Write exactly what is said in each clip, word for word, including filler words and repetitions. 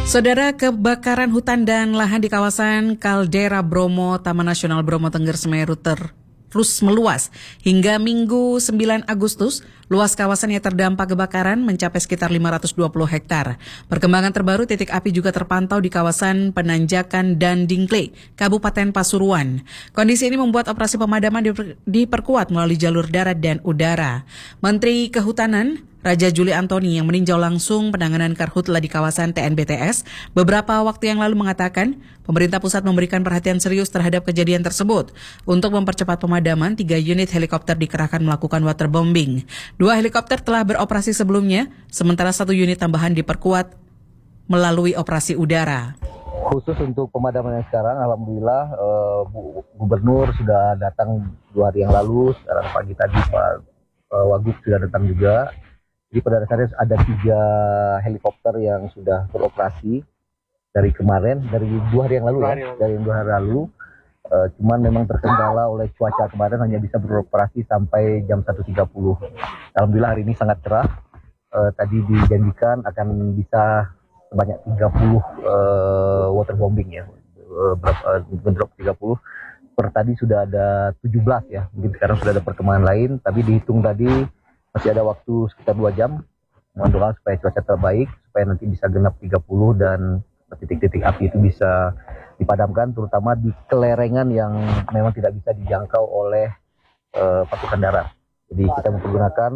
Saudara, kebakaran hutan dan lahan di kawasan Kaldera Bromo, Taman Nasional Bromo Tengger Semeru terus meluas. Hingga Minggu sembilan Agustus, luas kawasan yang terdampak kebakaran mencapai sekitar lima ratus dua puluh hektar. Perkembangan terbaru, titik api juga terpantau di kawasan Penanjakan dan Dingle, Kabupaten Pasuruan. Kondisi ini membuat operasi pemadaman diper- diperkuat melalui jalur darat dan udara. Menteri Kehutanan Raja Juli Antoni yang meninjau langsung penanganan karhutla di kawasan T N B T S beberapa waktu yang lalu mengatakan pemerintah pusat memberikan perhatian serius terhadap kejadian tersebut. Untuk mempercepat pemadaman, tiga unit helikopter dikerahkan melakukan waterbombing. Dua helikopter telah beroperasi sebelumnya, sementara satu unit tambahan diperkuat melalui operasi udara. Khusus untuk pemadaman yang sekarang, alhamdulillah eh, Bu Gubernur sudah datang dua hari yang lalu. Sekarang pagi tadi Pak eh, Wagub sudah datang juga. Jadi pada dasarnya ada tiga helikopter yang sudah beroperasi dari kemarin, dari dua hari yang lalu ya, dari dua hari lalu. Uh, cuman memang terkendala oleh cuaca kemarin, hanya bisa beroperasi sampai jam satu tiga puluh. Alhamdulillah hari ini sangat cerah. Uh, tadi dijanjikan akan bisa sebanyak tiga puluh uh, waterbombing ya, uh, berapa uh, tiga puluh. Per tadi sudah ada tujuh belas ya, mungkin sekarang sudah ada perkembangan lain, tapi dihitung tadi masih ada waktu sekitar dua jam. Mohon doa supaya cuaca terbaik, supaya nanti bisa genap tiga puluh dan titik-titik api itu bisa dipadamkan, terutama di kelerengan yang memang tidak bisa dijangkau oleh uh, pasukan darat. Jadi kita menggunakan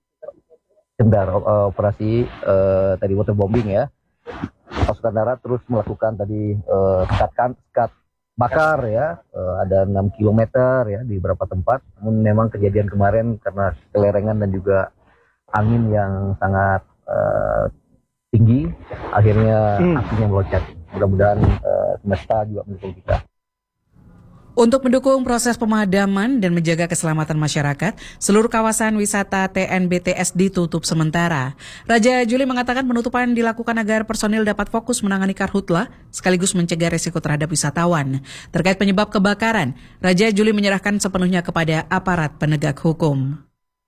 kendara uh, operasi uh, tadi waterbombing ya. Pasukan darat terus melakukan tadi uh, sekat sekat bakar ya, uh, ada enam kilometer ya di beberapa tempat. Namun memang kejadian kemarin karena kelerengan dan juga angin yang sangat uh, tinggi, akhirnya hmm. apinya melonjak. Mudah-mudahan uh, semesta juga mendukung kita. Untuk mendukung proses pemadaman dan menjaga keselamatan masyarakat, seluruh kawasan wisata T N B T S ditutup sementara. Raja Juli mengatakan penutupan dilakukan agar personil dapat fokus menangani karhutla, sekaligus mencegah resiko terhadap wisatawan. Terkait penyebab kebakaran, Raja Juli menyerahkan sepenuhnya kepada aparat penegak hukum.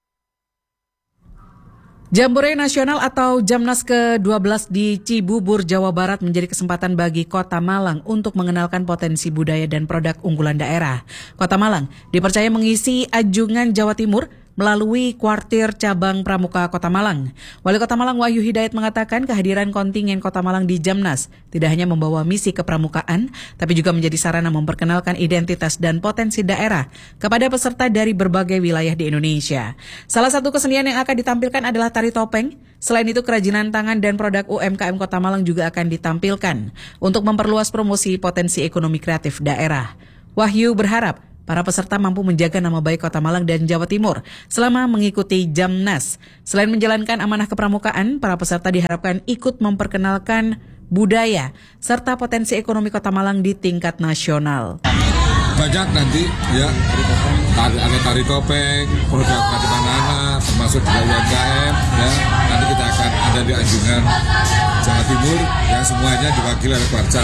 Jambore Nasional atau Jamnas ke dua belas di Cibubur, Jawa Barat menjadi kesempatan bagi Kota Malang untuk mengenalkan potensi budaya dan produk unggulan daerah. Kota Malang dipercaya mengisi Ajungan Jawa Timur melalui kuartir cabang Pramuka Kota Malang. Wali Kota Malang Wahyu Hidayat mengatakan kehadiran kontingen Kota Malang di Jamnas tidak hanya membawa misi kepramukaan, tapi juga menjadi sarana memperkenalkan identitas dan potensi daerah kepada peserta dari berbagai wilayah di Indonesia. Salah satu kesenian yang akan ditampilkan adalah tari topeng. Selain itu, kerajinan tangan dan produk U M K M Kota Malang juga akan ditampilkan untuk memperluas promosi potensi ekonomi kreatif daerah. Wahyu berharap para peserta mampu menjaga nama baik Kota Malang dan Jawa Timur selama mengikuti Jamnas. Selain menjalankan amanah kepramukaan, para peserta diharapkan ikut memperkenalkan budaya serta potensi ekonomi Kota Malang di tingkat nasional. Banyak nanti ya, ada tari topeng, produk kerajinan tangan, termasuk juga U M K M ya. Nanti kita akan ada di Ajungan Jawa Timur ya, semuanya diwakili oleh Kuarcap.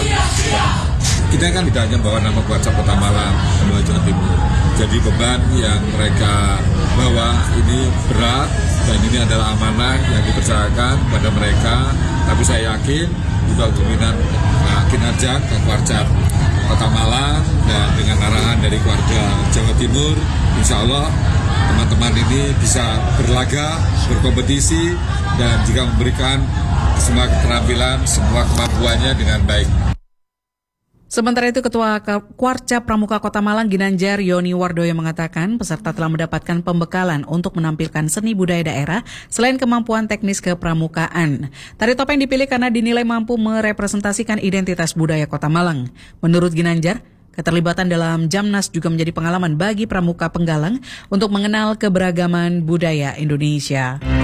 Kita kan tidak hanya bawa nama Kuarcap Kota Malang, Jawa Jawa Timur. Jadi beban yang mereka bawa ini berat dan ini adalah amanah yang dipercayakan pada mereka. Tapi saya yakin juga pimpinan uh, kinerja Kuarcap Kota Malang dan dengan arahan dari keluarga Jawa Timur, insya Allah teman-teman ini bisa berlaga, berkompetisi dan juga memberikan semua keterampilan, semua kemampuannya dengan baik. Sementara itu, Ketua Kuarcap Pramuka Kota Malang Ginanjar Yoni Wardoyo mengatakan peserta telah mendapatkan pembekalan untuk menampilkan seni budaya daerah selain kemampuan teknis kepramukaan. Tari topeng dipilih karena dinilai mampu merepresentasikan identitas budaya Kota Malang. Menurut Ginanjar, keterlibatan dalam Jamnas juga menjadi pengalaman bagi pramuka penggalang untuk mengenal keberagaman budaya Indonesia.